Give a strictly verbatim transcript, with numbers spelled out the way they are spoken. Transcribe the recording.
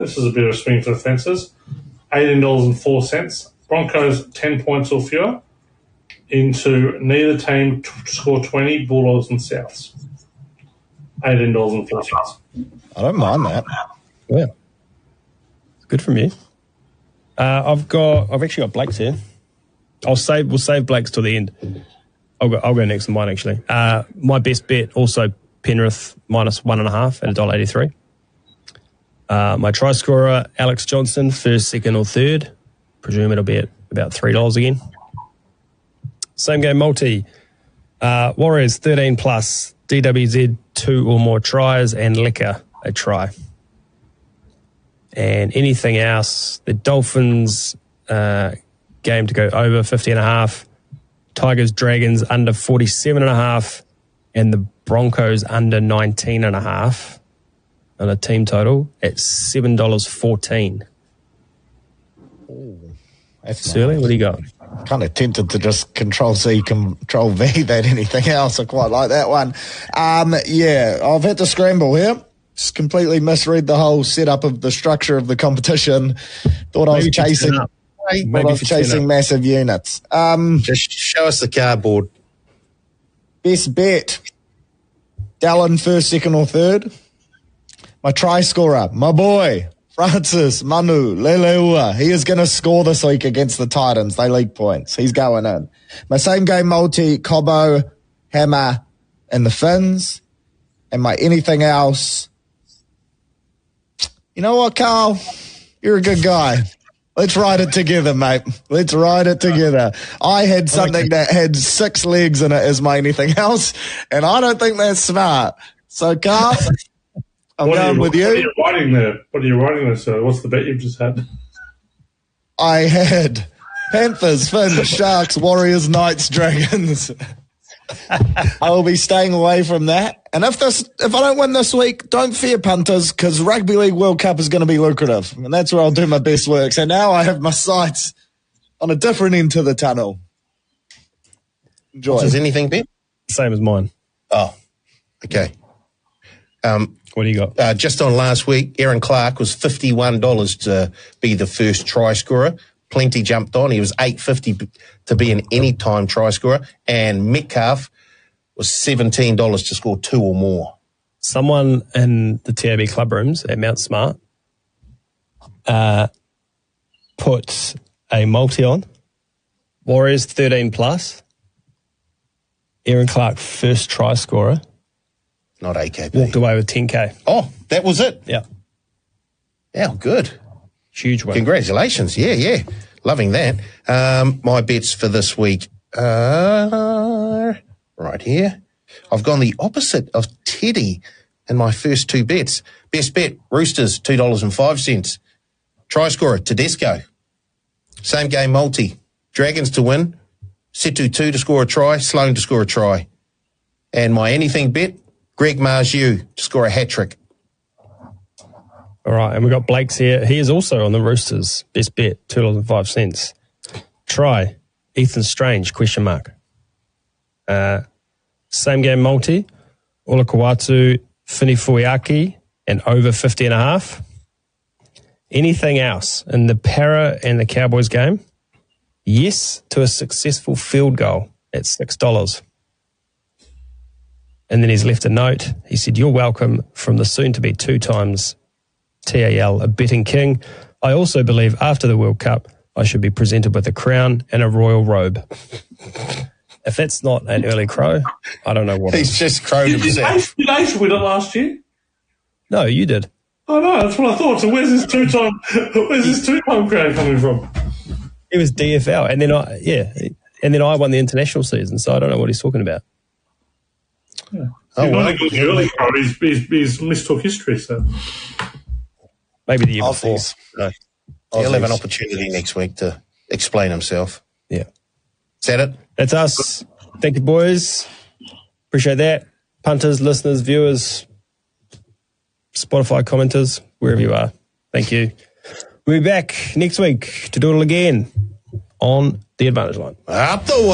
This is a bit of a swing for the fences. eighteen dollars and four cents. Broncos ten points or fewer into neither team to score twenty, Bulldogs and Souths. eighteen dollars and four cents. I don't mind that. Yeah. Good from you. Uh, I've got, I've actually got Blake's here. I'll save, we'll save Blake's till the end. I'll go, I'll go next on mine, actually. Uh, my best bet, also Penrith minus one and a half at one dollar eighty-three. Uh, my try scorer, Alex Johnson, first, second or third. Presume it'll be at about three dollars again. Same game multi. Uh, Warriors thirteen plus, D W Z two or more tries, and Liquor a try. And anything else, the Dolphins uh, game to go over fifty and a half, Tigers Dragons under forty-seven and a half, and the Broncos under nineteen and a half on a team total at seven dollars fourteen. That's Surly, what do you got? Kind of tempted to just control C, control V that anything else. I quite like that one. Um, yeah, I've had to scramble here. Just completely misread the whole setup of the structure of the competition. Thought I was Maybe chasing, Maybe thought I was chasing massive units. Um, Just show us the cardboard. Best bet. Dallin first, second or third. My try scorer, my boy, Francis Manu Leleua. He is going to score this week against the Titans. They league points. He's going in. My same game multi, Cobbo, Hammer, and the Finns. And my anything else. You know what, Carl? You're a good guy. Let's ride it together, mate. Let's ride it together. I had something that had six legs in it as my anything else, and I don't think that's smart. So, Carl, I'm What are going you, with What are you. you writing there? What are you writing there, sir? What's the bet you've just had? I had Panthers, Finns, Sharks, Warriors, Knights, Dragons. I will be staying away from that. And if this, if I don't win this week, don't fear, punters, because Rugby League World Cup is going to be lucrative, and that's where I'll do my best work. So now I have my sights on a different end to the tunnel. Enjoy. Does anything bet? Same as mine. Oh, okay. Um, What do you got? uh, just on last week, Aaron Clark was fifty-one dollars to be the first try scorer. Plenty jumped on. He was eight fifty to be an anytime try scorer. And Metcalf was seventeen dollars to score two or more. Someone in the T A B club rooms at Mount Smart uh, put a multi on. Warriors thirteen plus. Aaron Clark, first try scorer, Not A K P. walked away with ten K. Oh, that was it? Yeah, Yeah, good. huge one. Congratulations. Yeah, yeah. Loving that. Um, my bets for this week are right here. I've gone the opposite of Teddy in my first two bets. Best bet, Roosters, two dollars and five cents. Try scorer, Tedesco. Same game multi. Dragons to win. Setu two to score a try. Sloan to score a try. And my anything bet, Greg Marju to score a hat-trick. All right, and we've got Blake's here. He is also on the Roosters. Best bet, two dollars and five cents. Try, Ethan Strange, question mark. Uh, same game multi, Olakawatu, Finifuiaki, and over fifty and a half. Anything else in the Para and the Cowboys game? Yes to a successful field goal at six dollars. And then he's left a note. He said, "You're welcome from the soon-to-be two times T A L, a betting king. I also believe after the World Cup, I should be presented with a crown and a royal robe." If that's not an early crow, I don't know what He's is. just crowed Did himself. Ace, did Ace win it last year? No, you did. Oh no, that's what I thought. So where's this two-time, where's this two-time crown coming from? It was D F L. And then I, yeah, and then I won the international season, so I don't know what he's talking about. Yeah. Oh, He's well. not a good early crow. He's, he's, he's mistook history, so. Maybe the year before. Aussies. No. He'll have an opportunity next week to explain himself. Yeah. Is that it? That's us. Thank you, boys. Appreciate that. Punters, listeners, viewers, Spotify commenters, wherever you are. Thank you. We'll be back next week to do it all again on The Advantage Line. Up the